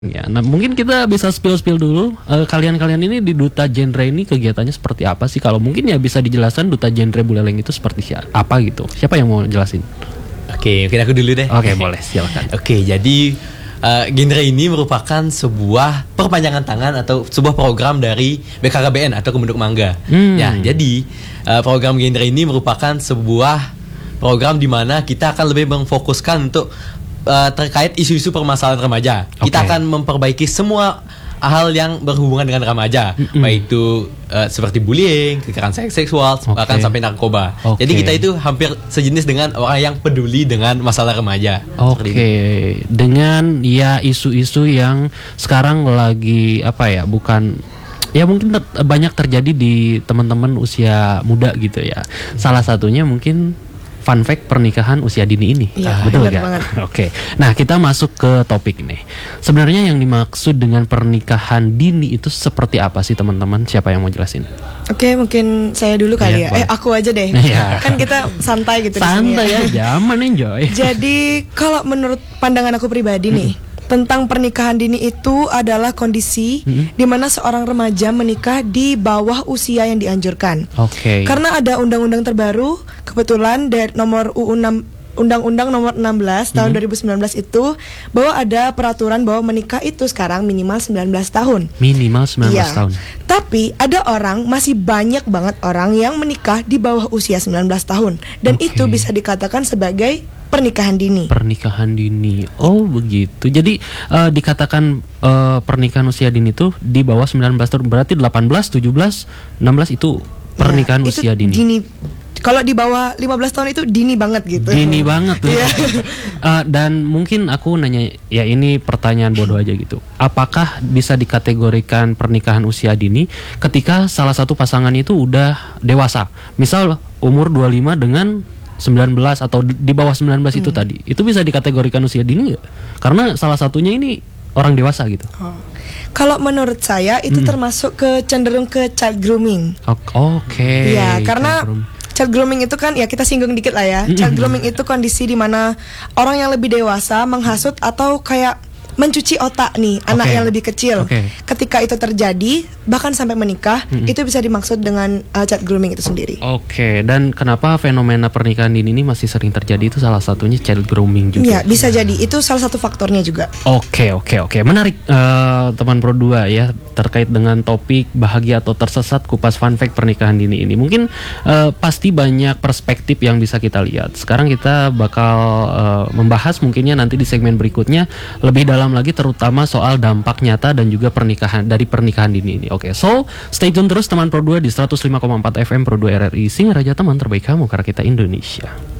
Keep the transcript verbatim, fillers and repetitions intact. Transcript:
Ya, nah mungkin kita bisa spill-spill dulu. Uh, kalian-kalian ini di Duta Genre ini kegiatannya seperti apa sih? Kalau mungkin ya bisa dijelaskan Duta Genre Buleleng itu seperti siapa, apa gitu? Siapa yang mau jelasin? Oke, mungkin aku dulu deh. Oke, boleh, silakan. Oke, jadi uh, genre ini merupakan sebuah perpanjangan tangan atau sebuah program dari B K K B N atau Kementerian Mangga. Hmm. Ya, jadi uh, program genre ini merupakan sebuah program di mana kita akan lebih memfokuskan untuk Uh, terkait isu-isu permasalahan remaja. Okay. Kita akan memperbaiki semua hal yang berhubungan dengan remaja, mm-hmm. baik itu uh, seperti bullying, kekerasan seksual, okay. bahkan sampai narkoba. Okay. Jadi kita itu hampir sejenis dengan orang yang peduli dengan masalah remaja. Oke, okay. Dengan ya isu-isu yang sekarang lagi apa ya, bukan ya mungkin ter- banyak terjadi di teman-teman usia muda gitu ya. Salah satunya mungkin fun fact pernikahan usia dini ini, ya, betul nggak? Oke, nah kita masuk ke topik nih. Sebenarnya yang dimaksud dengan pernikahan dini itu seperti apa sih teman-teman? Siapa yang mau jelasin? Oke, mungkin saya dulu kali ya. ya. Eh aku aja deh. Ya. Kan kita santai gitu. Santai ya, zaman enjoy. Jadi kalau menurut pandangan aku pribadi nih, tentang pernikahan dini itu adalah kondisi hmm. di mana seorang remaja menikah di bawah usia yang dianjurkan. Oke. Okay. Karena ada undang-undang terbaru kebetulan dari nomor U U enam Undang-Undang nomor enam belas tahun hmm. dua ribu sembilan belas itu bahwa ada peraturan bahwa menikah itu sekarang minimal sembilan belas tahun. Minimal sembilan belas ya. tahun. Tapi ada orang, masih banyak banget orang yang menikah di bawah usia sembilan belas tahun dan okay. itu bisa dikatakan sebagai pernikahan dini. Pernikahan dini. Oh, begitu. Jadi uh, dikatakan uh, pernikahan usia dini itu di bawah sembilan belas tahun, berarti delapan belas, tujuh belas, enam belas itu pernikahan ya, usia dini. dini. Kalau di bawah lima belas tahun itu dini banget gitu. Dini banget tuh. uh, dan mungkin aku nanya, ya ini pertanyaan bodoh aja gitu. Apakah bisa dikategorikan pernikahan usia dini ketika salah satu pasangan itu udah dewasa? Misal umur dua puluh lima dengan sembilan belas atau di bawah sembilan belas hmm. itu tadi. Itu bisa dikategorikan usia dini gak? Karena salah satunya ini orang dewasa gitu. Oh. Kalau menurut saya itu hmm. termasuk ke cenderung ke child grooming. Oke. Okay. Iya, karena child grooming itu kan ya kita singgung dikit lah ya. Child grooming itu kondisi di mana orang yang lebih dewasa menghasut atau kayak mencuci otak nih okay. anak yang lebih kecil. Okay. Ketika itu terjadi bahkan sampai menikah, mm-hmm. itu bisa dimaksud dengan uh, child grooming itu sendiri. Oke, okay. Dan kenapa fenomena pernikahan dini ini masih sering terjadi itu salah satunya child grooming juga. Iya, bisa ya. Jadi itu salah satu faktornya juga. Oke, okay, oke, okay, oke. Okay. Menarik uh, teman Pro dua ya terkait dengan topik bahagia atau tersesat kupas fun fact pernikahan dini ini. Mungkin uh, pasti banyak perspektif yang bisa kita lihat. Sekarang kita bakal uh, membahas mungkinnya nanti di segmen berikutnya lebih dalam lagi terutama soal dampak nyata dan juga pernikahan dari pernikahan dini ini. Oke, okay, so stay tune terus teman Pro dua di seratus lima koma empat F M Pro dua R R I Singaraja, teman terbaik kamu karena kita Indonesia.